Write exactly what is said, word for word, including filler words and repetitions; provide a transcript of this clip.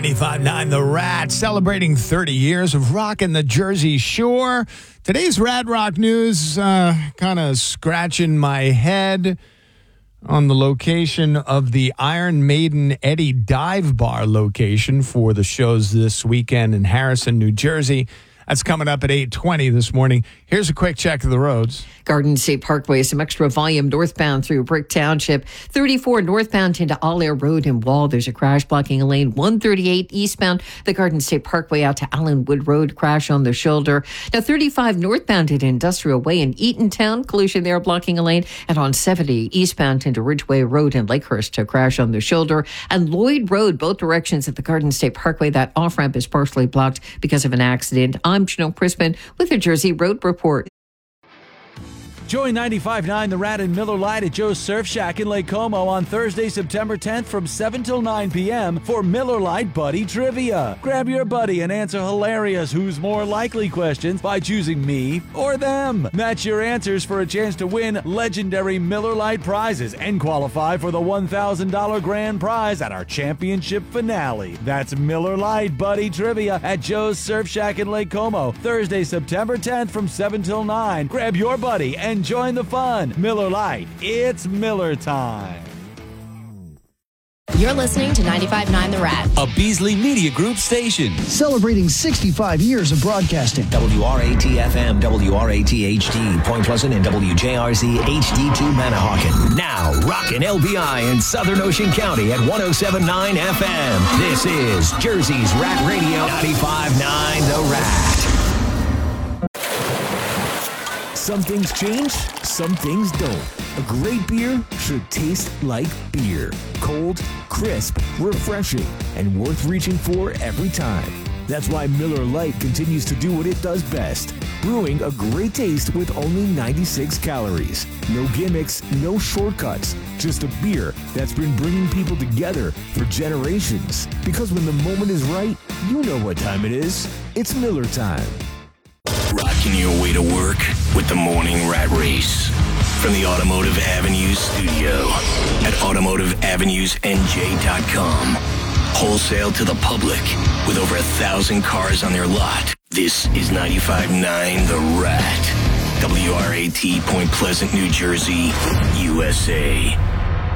ninety-five point nine The Rat, celebrating thirty years of rocking the Jersey Shore. Today's Rad Rock news, uh, kind of scratching my head on the location of the Iron Maiden Eddie Dive Bar location for the shows this weekend in Harrison, New Jersey. That's coming up at eight twenty this morning. Here's a quick check of the roads. Garden State Parkway, some extra volume northbound through Brick Township. thirty-four northbound into All Air Road in Wall. There's a crash blocking a lane. one thirty-eight eastbound, the Garden State Parkway out to Allenwood Road, crash on the shoulder. Now thirty-five northbound into Industrial Way in Eatontown, collision there blocking a lane. And on seventy eastbound into Ridgeway Road in Lakehurst, a crash on the shoulder. And Lloyd Road, both directions at the Garden State Parkway, that off-ramp is partially blocked because of an accident. I'm Janelle Crispin with the Jersey Road Report. Join ninety-five point nine The Rat and Miller Lite at Joe's Surf Shack in Lake Como on Thursday, September tenth from seven till nine p.m. for Miller Lite Buddy Trivia. Grab your buddy and answer hilarious who's more likely questions by choosing me or them. Match your answers for a chance to win legendary Miller Lite prizes and qualify for the one thousand dollars grand prize at our championship finale. That's Miller Lite Buddy Trivia at Joe's Surf Shack in Lake Como, Thursday, September tenth from seven till nine. Grab your buddy and join the fun. Miller Lite, it's Miller time. You're listening to ninety-five point nine The Rat, a Beasley Media Group station. Celebrating sixty-five years of broadcasting. W R A T F M, W R A T H D, Point Pleasant, and W J R Z H D two Manahawkin. Now, rockin' L B I in Southern Ocean County at one oh seven point nine F M. This is Jersey's Rat Radio, ninety-five point nine The Rat. Some things change, some things don't. A great beer should taste like beer. Cold, crisp, refreshing, and worth reaching for every time. That's why Miller Lite continues to do what it does best. Brewing a great taste with only ninety-six calories. No gimmicks, no shortcuts. Just a beer that's been bringing people together for generations. Because when the moment is right, you know what time it is. It's Miller time. Rocking your way to work with the Morning Rat Race. From the Automotive Avenues studio at automotive avenues n j dot com. Wholesale to the public with over a thousand cars on their lot. This is ninety-five point nine The Rat. W R A T, Point Pleasant, New Jersey, U S A.